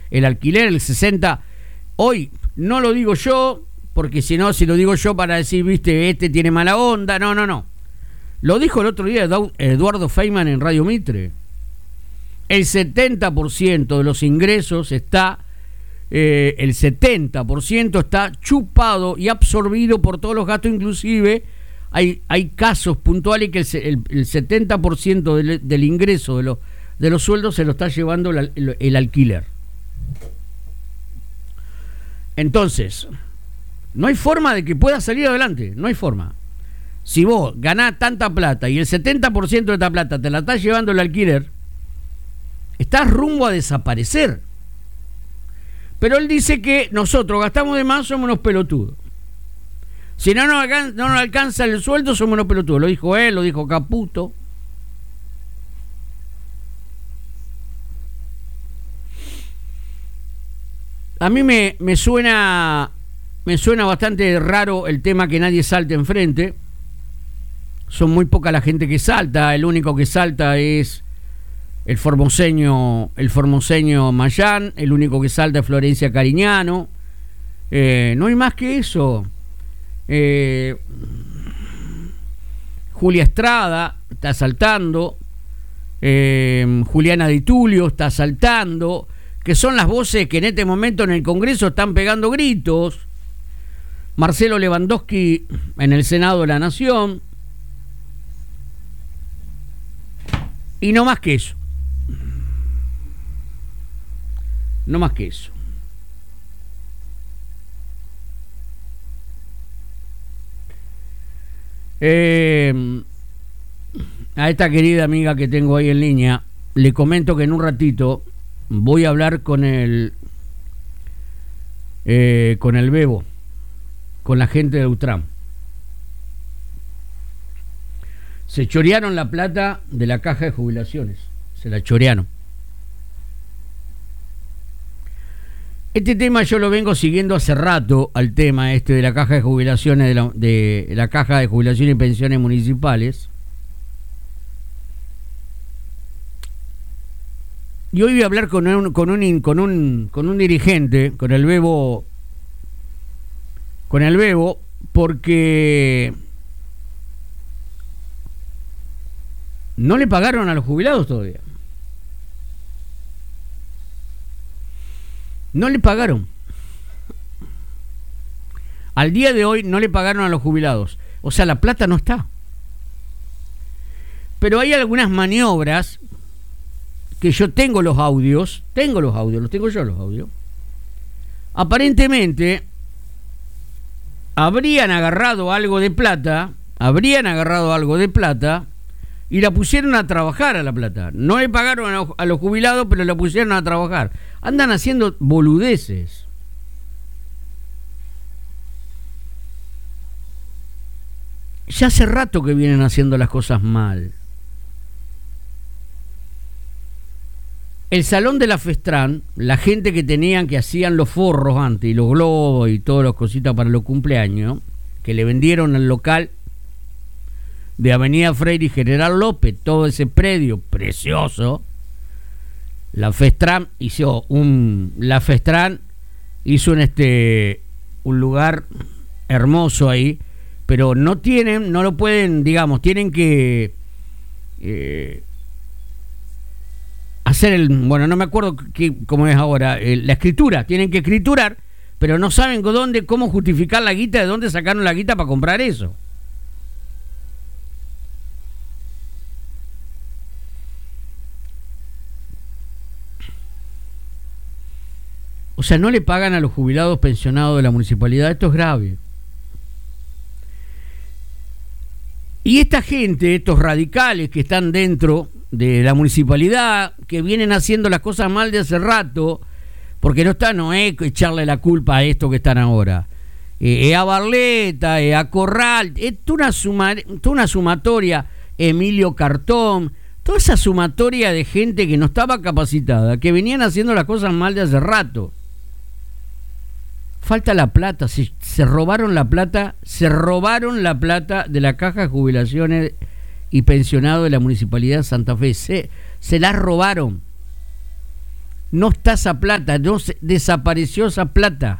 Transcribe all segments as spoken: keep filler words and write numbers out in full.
el alquiler, el sesenta. Hoy no lo digo yo, porque si no, si lo digo yo para decir, viste, este tiene mala onda, no, no, no. Lo dijo el otro día Eduardo Feynman en Radio Mitre. El setenta por ciento de los ingresos está, eh, el setenta por ciento está chupado y absorbido por todos los gastos, inclusive hay, hay casos puntuales que el, el, el setenta por ciento del, del ingreso de los, de los sueldos se lo está llevando el, el, el alquiler. Entonces, no hay forma de que pueda salir adelante, no hay forma. Si vos ganás tanta plata y el setenta por ciento de esta plata te la estás llevando el alquiler, estás rumbo a desaparecer. Pero él dice que nosotros gastamos de más, somos unos pelotudos. Si no nos alcanza, no nos alcanza el sueldo, somos unos pelotudos. Lo dijo él, lo dijo Caputo. A mí me, me suena me suena bastante raro el tema que nadie salte enfrente. Son muy poca la gente que salta. El único que salta es el formoseño, el formoseño Mayán. El único que salta es Florencia Cariñano. Eh, no hay más que eso. Eh, Julia Estrada está saltando. Eh, Juliana Di Tulio está saltando. Que son las voces que en este momento en el Congreso están pegando gritos. Marcelo Lewandowski en el Senado de la Nación. Y no más que eso. No más que eso. Eh, a esta querida amiga que tengo ahí en línea, le comento que en un ratito voy a hablar con el eh, con el Bebo, con la gente de Utram. Se chorearon la plata de la caja de jubilaciones. Se la chorearon. Este tema yo lo vengo siguiendo hace rato, al tema este de la caja de jubilaciones, de la, de la caja de jubilaciones y pensiones municipales. Y hoy voy a hablar con un, con un, con un, con un dirigente, con el Bebo, con el Bebo, porque no le pagaron a los jubilados todavía. No le pagaron. Al día de hoy no le pagaron a los jubilados. O sea, la plata no está. Pero hay algunas maniobras que yo tengo los audios, tengo los audios, los tengo yo los audios. Aparentemente habrían agarrado algo de plata, habrían agarrado algo de plata y la pusieron a trabajar a la plata. No le pagaron a los, a los jubilados, pero la pusieron a trabajar. Andan haciendo boludeces. Ya hace rato que vienen haciendo las cosas mal. El salón de la Festran, la gente que tenían, que hacían los forros antes, y los globos y todas las cositas para los cumpleaños, que le vendieron al local de Avenida Freire y General López, todo ese predio precioso. La Festran hizo un la Festran hizo un este un lugar hermoso ahí, pero no tienen, no lo pueden, digamos, tienen que eh, hacer el, bueno, no me acuerdo qué, cómo es ahora, eh, la escritura, tienen que escriturar, pero no saben dónde, cómo justificar la guita, de dónde sacaron la guita para comprar eso. O sea, no le pagan a los jubilados pensionados de la municipalidad. Esto es grave. Y esta gente, estos radicales que están dentro de la municipalidad, que vienen haciendo las cosas mal de hace rato, porque no está, no es echarle la culpa a esto que están ahora. Eh, a Barleta, eh, a Corral, es toda una, suma, toda una sumatoria, Emilio Cartón, toda esa sumatoria de gente que no estaba capacitada, que venían haciendo las cosas mal de hace rato. Falta la plata, se, se robaron la plata, se robaron la plata de la caja de jubilaciones y pensionados de la Municipalidad de Santa Fe, se, se la robaron. No está esa plata, no se, desapareció esa plata.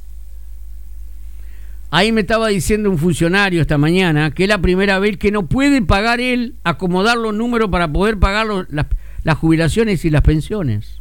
Ahí me estaba diciendo un funcionario esta mañana que es la primera vez que no puede pagar él, acomodar los números para poder pagar los, las, las jubilaciones y las pensiones.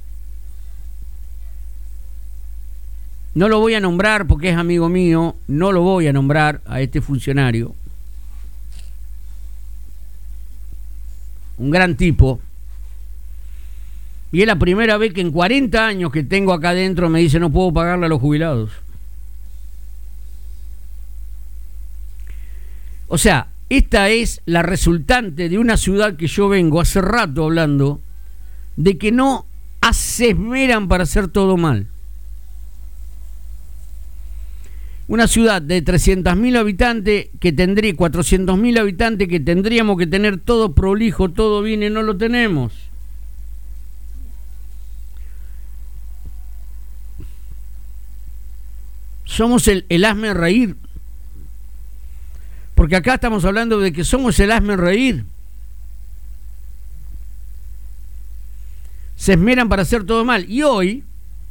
No lo voy a nombrar porque es amigo mío, no lo voy a nombrar a este funcionario. Un gran tipo. Y es la primera vez que en cuarenta años que tengo acá adentro me dice no puedo pagarle a los jubilados. O sea, esta es la resultante de una ciudad que yo vengo hace rato hablando de que no se esmeran para hacer todo mal. Una ciudad de trescientos mil habitantes que tendría cuatrocientos mil habitantes que tendríamos que tener todo prolijo, todo bien y no lo tenemos. Somos el, el hazme reír. Porque acá estamos hablando de que somos el hazme reír. Se esmeran para hacer todo mal. Y hoy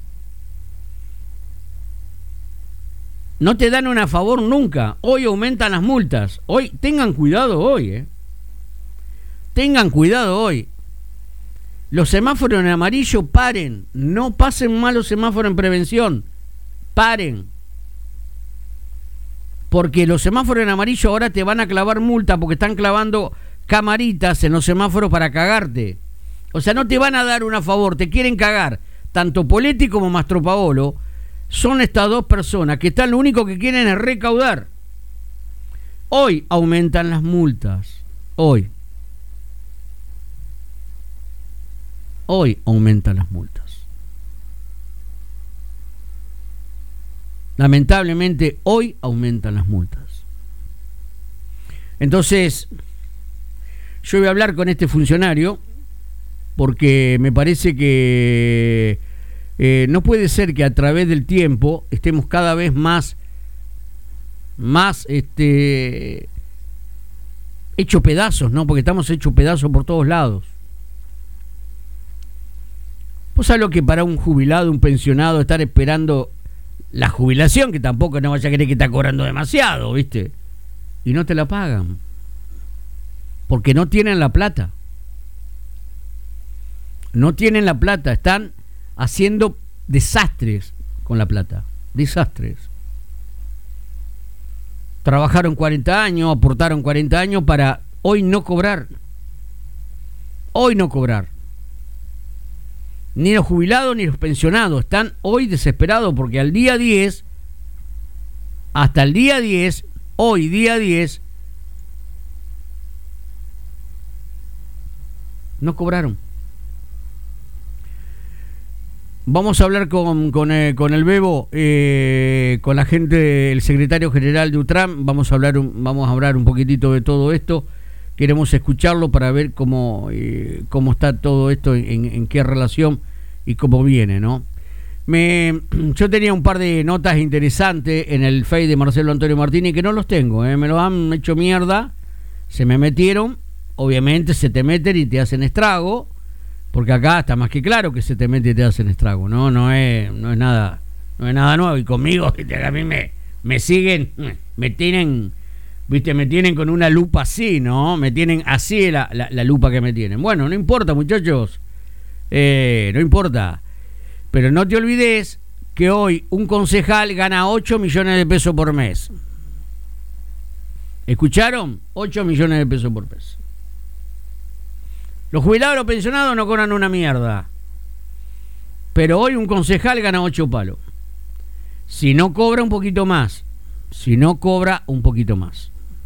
no te dan una a favor nunca. Hoy aumentan las multas. Hoy, tengan cuidado hoy, eh. Tengan cuidado hoy. Los semáforos en amarillo, paren. No pasen mal los semáforos en prevención. Paren. Porque los semáforos en amarillo ahora te van a clavar multa porque están clavando camaritas en los semáforos para cagarte. O sea, no te van a dar una a favor, te quieren cagar. Tanto Poletti como Mastropaolo son estas dos personas que están, lo único que quieren es recaudar. Hoy aumentan las multas. Hoy. Hoy aumentan las multas. Lamentablemente, hoy aumentan las multas. Entonces, yo voy a hablar con este funcionario porque me parece que eh, no puede ser que a través del tiempo estemos cada vez más, más este, hecho pedazos, ¿no? Porque estamos hechos pedazos por todos lados. ¿Vos sabés lo que para un jubilado, un pensionado, estar esperando la jubilación, que tampoco no vaya a querer que está cobrando demasiado, ¿viste? Y no te la pagan. Porque no tienen la plata. No tienen la plata. Están haciendo desastres con la plata. Desastres. Trabajaron cuarenta años, aportaron cuarenta años para hoy no cobrar. Hoy no cobrar. Ni los jubilados ni los pensionados están hoy desesperados porque al día diez, hasta el día diez, hoy día diez, no cobraron. Vamos a hablar con, con, eh, con el Bebo, eh, con la gente, el secretario general de UTRAM. Vamos a hablar un, vamos a hablar un poquitito de todo esto. Queremos escucharlo para ver cómo, eh, cómo está todo esto, en, en qué relación y cómo viene, ¿no? Me, yo tenía un par de notas interesantes en el Face de Marcelo Antonio Martínez que no los tengo, ¿eh? Me los han hecho mierda, se me metieron, obviamente se te meten y te hacen estrago, porque acá está más que claro que se te meten y te hacen estrago, ¿no? No es, no es nada, no es nada nuevo. Y conmigo, a mí me, me siguen, me tienen... Viste, me tienen con una lupa así, ¿no? Me tienen así la, la, la lupa que me tienen. Bueno, no importa, muchachos. Eh, no importa. Pero no te olvides que hoy un concejal gana ocho millones de pesos por mes. ¿Escucharon? ocho millones de pesos por mes. Los jubilados y los pensionados no cobran una mierda. Pero hoy un concejal gana ocho palos. Si no cobra un poquito más. Si no cobra un poquito más.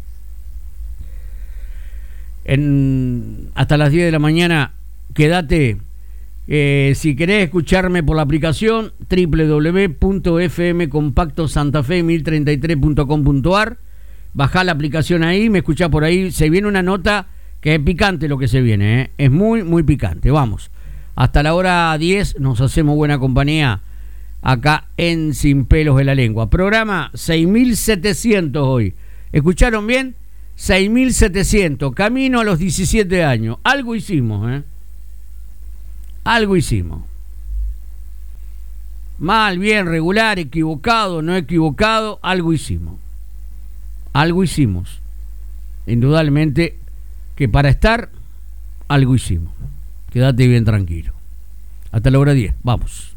En, hasta las diez de la mañana, quédate. Eh, si querés escucharme por la aplicación doble u doble u doble u punto f m compacto santa fe mil treinta y tres punto com punto a r, bajá la aplicación ahí, me escuchás por ahí. Se viene una nota que es picante lo que se viene, ¿eh? Es muy, muy picante. Vamos, hasta la hora diez nos hacemos buena compañía acá en Sin Pelos de la Lengua. Programa seis mil setecientos hoy. ¿Escucharon bien? seis mil setecientos, camino a los diecisiete años. Algo hicimos, ¿eh? Algo hicimos. Mal, bien, regular, equivocado, no equivocado, algo hicimos. Algo hicimos. Indudablemente que para estar, algo hicimos. Quédate bien tranquilo. Hasta la hora diez, vamos.